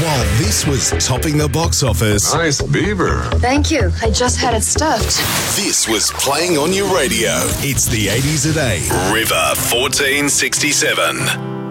While this was topping the box office, Nice beaver. Thank you. I just had it stuffed. this was playing on your radio. It's the 80s at 8. River 1467.